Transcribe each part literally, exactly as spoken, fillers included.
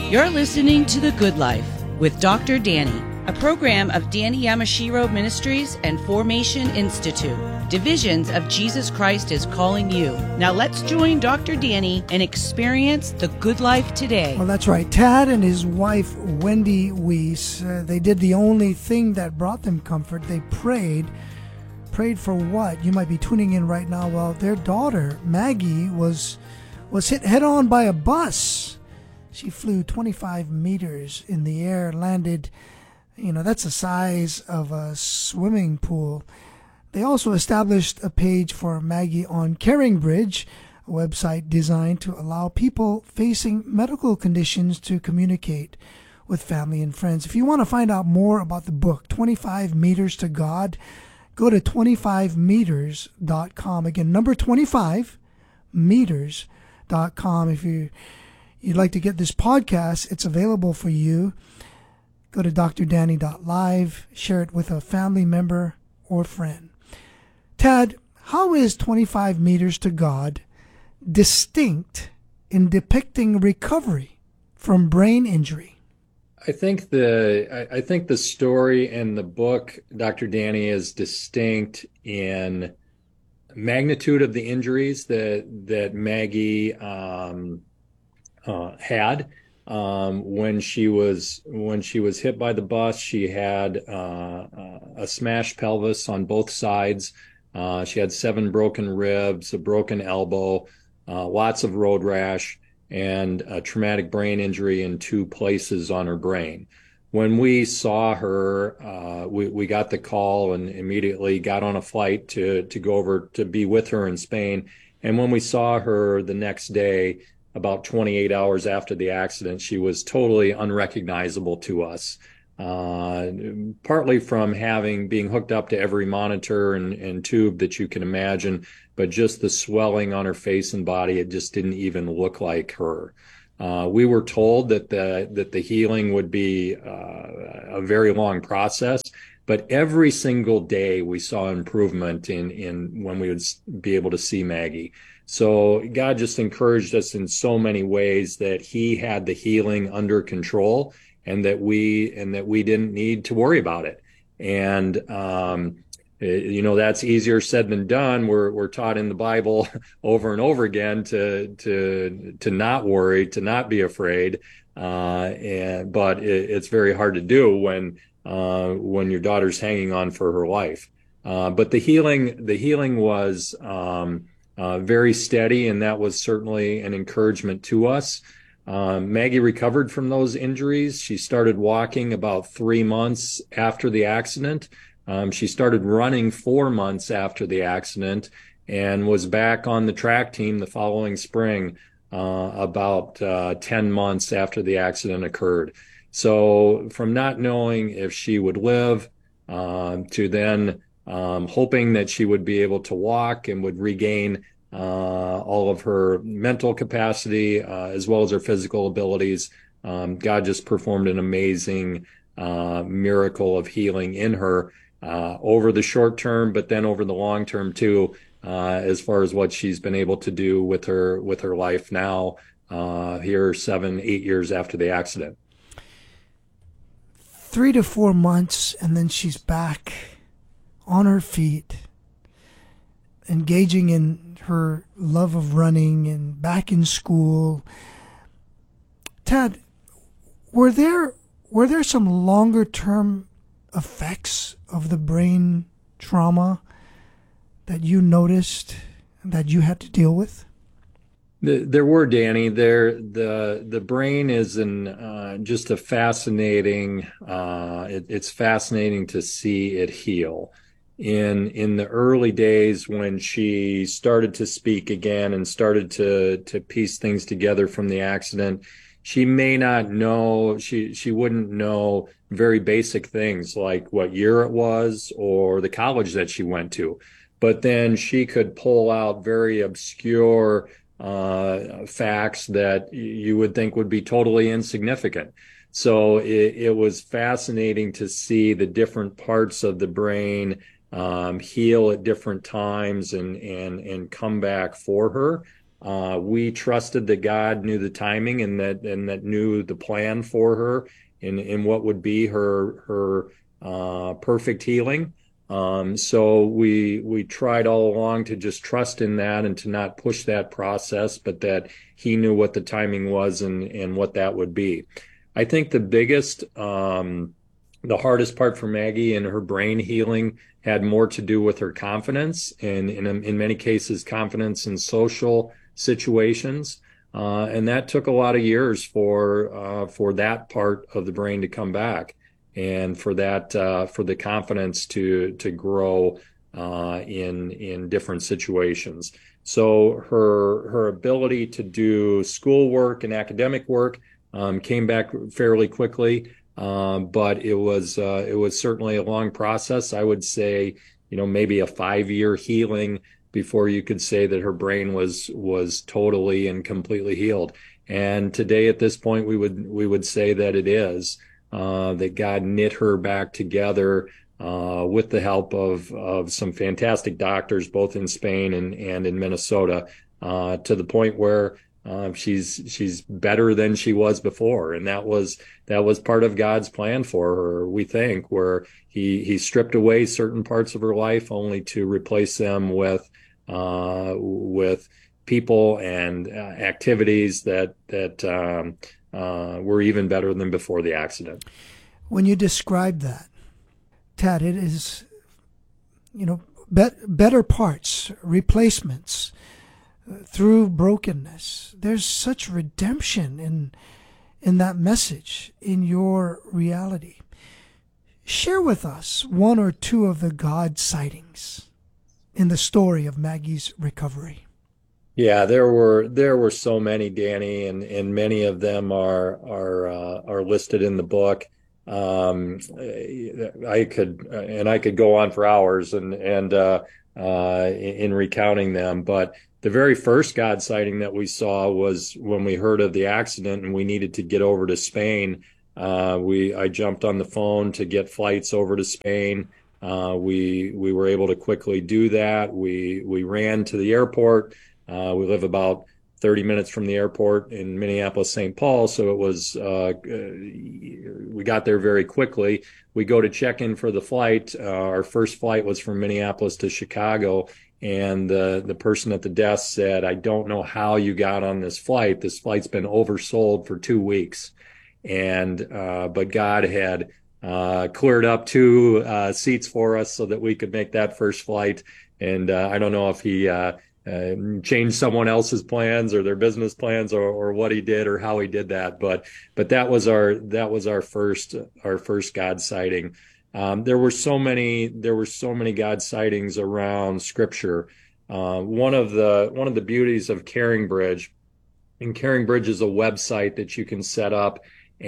You're listening to The Good Life with Doctor Danny, a program of Danny Yamashiro Ministries and Formation Institute, divisions of Jesus Christ is Calling You. Now let's join Doctor Danny and experience the good life today. Well, that's right. Tad and his wife, Wendy Weiss, uh, they did the only thing that brought them comfort. They prayed. Prayed for what? You might be tuning in right now. Well, their daughter, Maggie, was was hit head-on by a bus. She flew twenty-five meters in the air, landed, you know, that's the size of a swimming pool. They also established a page for Maggie on Caring Bridge, a website designed to allow people facing medical conditions to communicate with family and friends. If you want to find out more about the book, twenty-five meters to God, go to twenty-five meters dot com. Again, number twenty-five meters dot com. If you you'd like to get this podcast, it's available for you. Go to d r danny dot live, share it with a family member or friend. Tad, how is twenty-five meters to God distinct in depicting recovery from brain injury? I think the I, I think the story in the book, Doctor Danny, is distinct in magnitude of the injuries that that Maggie um, uh, had. Um, when she was when she was hit by the bus, she had uh, a smashed pelvis on both sides. Uh, she had seven broken ribs, a broken elbow, uh, lots of road rash, and a traumatic brain injury in two places on her brain. When we saw her, uh, we, we got the call and immediately got on a flight to to go over to be with her in Spain. And when we saw her the next day, about twenty-eight hours after the accident, she was totally unrecognizable to us, uh, partly from having being hooked up to every monitor and, and tube that you can imagine, but just the swelling on her face and body, it just didn't even look like her. Uh, we were told that the that the healing would be uh, a very long process, but every single day we saw improvement in in when we would be able to see Maggie. So God just encouraged us in so many ways that He had the healing under control, and that we and that we didn't need to worry about it. And um, you know, that's easier said than done. We're we're taught in the Bible over and over again to to to not worry, to not be afraid. Uh, and but it, it's very hard to do when uh, when your daughter's hanging on for her life. Uh, but the healing the healing was um, uh, very steady, and that was certainly an encouragement to us. Um, Maggie recovered from those injuries. She started walking about three months after the accident. Um, she started running four months after the accident and was back on the track team the following spring, uh, about uh, ten months after the accident occurred. So from not knowing if she would live uh, to then um, hoping that she would be able to walk and would regain uh, all of her mental capacity uh, as well as her physical abilities, um, God just performed an amazing uh, miracle of healing in her. Uh, over the short term, but then over the long term too, uh, as far as what she's been able to do with her with her life now, uh, here seven, eight years after the accident. Three to four months, and then she's back on her feet, engaging in her love of running and back in school. Tad, were there were there some longer term effects of the brain trauma that you noticed that you had to deal with? There were, Danny. There, the the brain is an uh, just a fascinating. Uh, it, it's fascinating to see it heal. In in the early days when she started to speak again and started to to piece things together from the accident, she may not know. She she wouldn't know very basic things like what year it was or the college that she went to. But then she could pull out very obscure uh, facts that you would think would be totally insignificant. So it, it was fascinating to see the different parts of the brain um, heal at different times and, and, and come back for her. Uh, we trusted that God knew the timing and that and that knew the plan for her in in what would be her her uh, perfect healing. Um, so we we tried all along to just trust in that and to not push that process, but that He knew what the timing was and and what that would be. I think the biggest, um, the hardest part for Maggie and her brain healing had more to do with her confidence, and in in many cases, confidence in social situations. Uh, and that took a lot of years for uh, for that part of the brain to come back, and for that uh, for the confidence to to grow uh, in in different situations. So her her ability to do schoolwork and academic work um, came back fairly quickly, um, but it was uh, it was certainly a long process. I would say, you know, maybe a five year healing before you could say that her brain was was totally and completely healed. And today, at this point, we would we would say that it is uh, that God knit her back together uh, with the help of of some fantastic doctors, both in Spain and and in Minnesota, uh, to the point where uh, she's she's better than she was before. And that was that was part of God's plan for her, we think, where he he stripped away certain parts of her life only to replace them with uh, with people and uh, activities that that um, uh, were even better than before the accident. When you describe that, Tad, it is, you know, bet, better parts, replacements uh, through brokenness. There's such redemption in in that message, in your reality. Share with us one or two of the God sightings in the story of Maggie's recovery. Yeah, there were there were so many, Danny, and and many of them are are uh, are listed in the book. Um, I could and I could go on for hours and and uh, uh, in recounting them, but the very first God sighting that we saw was when we heard of the accident and we needed to get over to Spain. Uh, we I jumped on the phone to get flights over to Spain. Uh, we we were able to quickly do that. We we ran to the airport. Uh, we live about thirty minutes from the airport in Minneapolis, Saint Paul, so it was uh, we got there very quickly. We go to check in for the flight. Uh, our first flight was from Minneapolis to Chicago, and the the person at the desk said, "I don't know how you got on this flight. This flight's been oversold for two weeks." And uh, but God had uh, cleared up two uh, seats for us so that we could make that first flight. And uh, I don't know if he uh, uh, changed someone else's plans or their business plans, or, or what he did or how he did that. But but that was our that was our first our first God sighting. Um, there were so many there were so many God sightings around Scripture. Uh, one of the one of the beauties of CaringBridge, and CaringBridge is a website that you can set up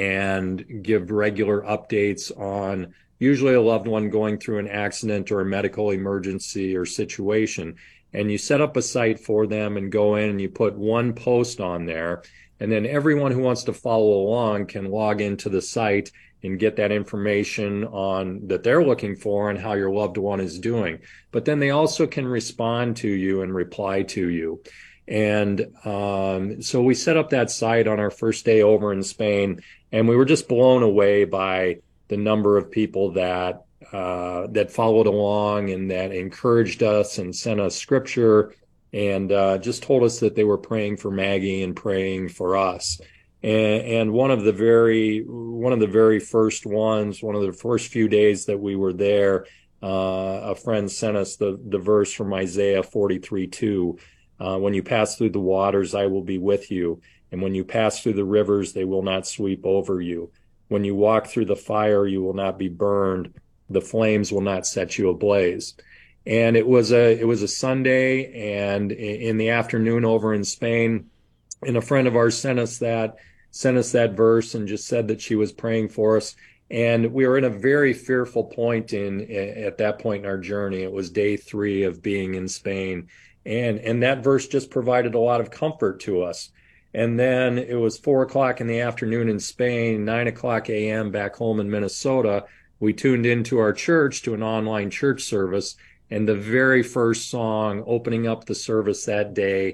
and give regular updates on usually a loved one going through an accident or a medical emergency or situation. And you set up a site for them and go in and you put one post on there. And then everyone who wants to follow along can log into the site and get that information on that they're looking for and how your loved one is doing. But then they also can respond to you and reply to you. And um, so we set up that site on our first day over in Spain, and we were just blown away by the number of people that uh, that followed along and that encouraged us and sent us scripture and uh, just told us that they were praying for Maggie and praying for us. And, and one of the very one of the very first ones, one of the first few days that we were there, uh, a friend sent us the the verse from Isaiah forty-three two. Uh, when you pass through the waters, I will be with you. And when you pass through the rivers, they will not sweep over you. When you walk through the fire, you will not be burned. The flames will not set you ablaze. And it was a, it was a Sunday, and in the afternoon over in Spain, and a friend of ours sent us that, sent us that verse and just said that she was praying for us. And we were in a very fearful point in, at that point in our journey. It was day three of being in Spain. And and that verse just provided a lot of comfort to us. And then it was four o'clock in the afternoon in Spain, nine o'clock a.m. back home in Minnesota. We tuned into our church, to an online church service. And the very first song opening up the service that day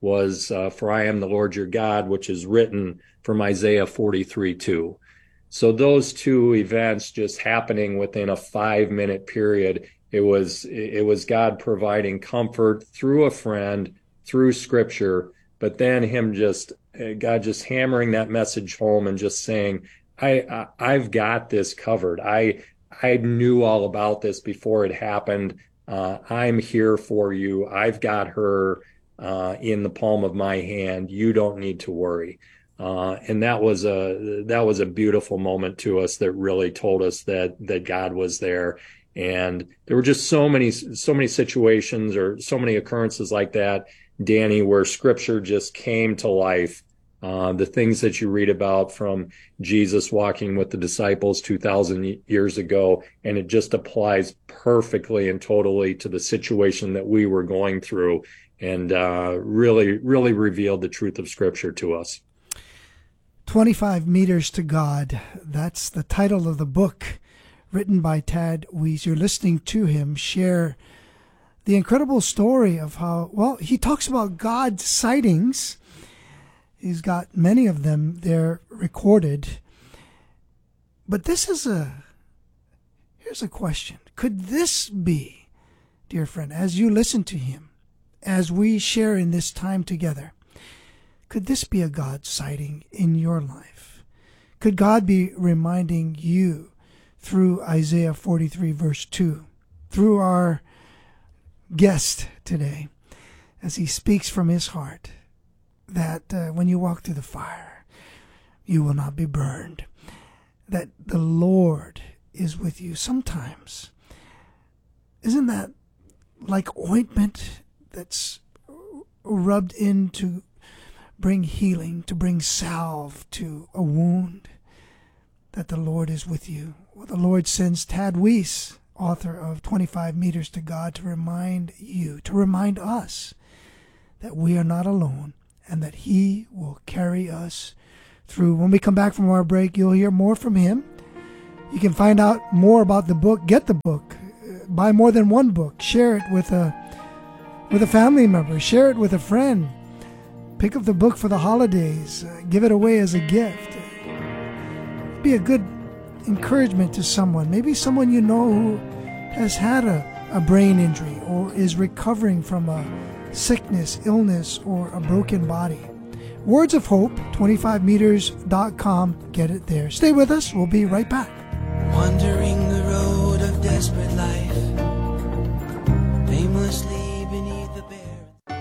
was, uh, for I am the Lord your God, which is written from Isaiah forty-three two. So those two events just happening within a five minute period, it was, it was God providing comfort through a friend, through scripture, but then him just, God just hammering that message home and just saying, I, I I've got this covered. I, I knew all about this before it happened. Uh, I'm here for you. I've got her uh, in the palm of my hand. You don't need to worry. Uh, and that was a that was a beautiful moment to us that really told us that that God was there. And there were just so many so many situations or so many occurrences like that, Danny, where Scripture just came to life. Uh, the things that you read about from Jesus walking with the disciples two thousand years ago, and it just applies perfectly and totally to the situation that we were going through, and uh, really, really revealed the truth of Scripture to us. twenty-five Meters to God. That's the title of the book written by Tad Weise. You're listening to him share the incredible story of how, well, he talks about God's sightings. He's got many of them there recorded. But this is a, here's a question. Could this be, dear friend, as you listen to him, as we share in this time together, could this be a God sighting in your life? Could God be reminding you through Isaiah forty-three verse two, through our guest today, as he speaks from his heart, that uh, when you walk through the fire, you will not be burned, that the Lord is with you? Sometimes, isn't that like ointment that's rubbed in to bring healing, to bring salve to a wound, that the Lord is with you? Well, the Lord sends Tad Weise, author of twenty-five Meters to God, to remind you, to remind us that we are not alone, and that he will carry us through. When we come back from our break, you'll hear more from him. You can find out more about the book, get the book, buy more than one book, share it with a with a family member, share it with a friend, pick up the book for the holidays, uh, give it away as a gift. Be a good encouragement to someone, maybe someone you know who has had a, a brain injury or is recovering from a sickness, illness, or a broken body. Words of Hope, twenty-five meters dot com. Get it there. Stay with us. We'll be right back. Wandering the road of desperate life, aimlessly beneath the bare.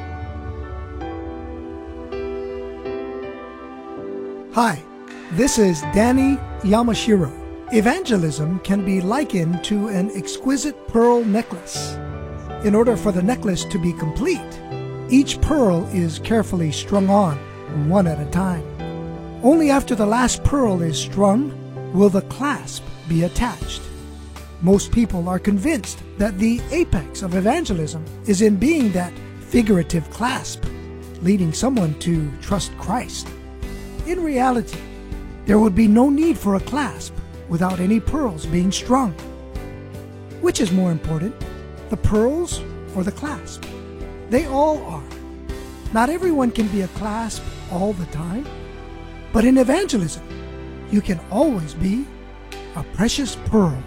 Hi, this is Danny Yamashiro. Evangelism can be likened to an exquisite pearl necklace. In order for the necklace to be complete, each pearl is carefully strung on, one at a time. Only after the last pearl is strung will the clasp be attached. Most people are convinced that the apex of evangelism is in being that figurative clasp, leading someone to trust Christ. In reality, there would be no need for a clasp without any pearls being strung. Which is more important, the pearls or the clasp? They all are. Not everyone can be a clasp all the time, but in evangelism, you can always be a precious pearl.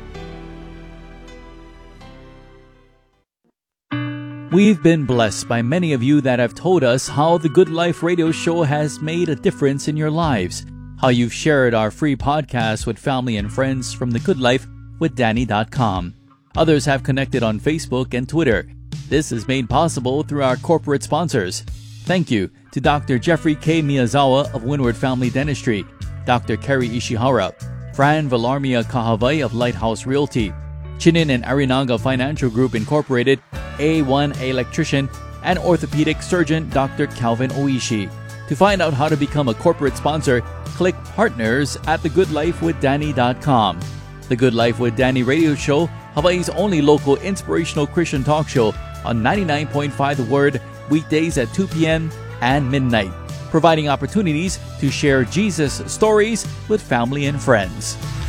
We've been blessed by many of you that have told us how the Good Life radio show has made a difference in your lives, how you've shared our free podcast with family and friends from the good life with danny dot com. Others have connected on Facebook and Twitter. This is made possible through our corporate sponsors. Thank you to Doctor Jeffrey K. Miyazawa of Windward Family Dentistry, Doctor Kerry Ishihara, Fran Villarmia Kahavai of Lighthouse Realty, Chinin and Arinaga Financial Group Incorporated, A one Electrician, and orthopedic surgeon Doctor Calvin Oishi. To find out how to become a corporate sponsor, click Partners at the good life with danny dot com. The Good Life with Danny radio show, Hawaii's only local inspirational Christian talk show on ninety-nine point five The Word, weekdays at two p.m. and midnight, providing opportunities to share Jesus stories with family and friends.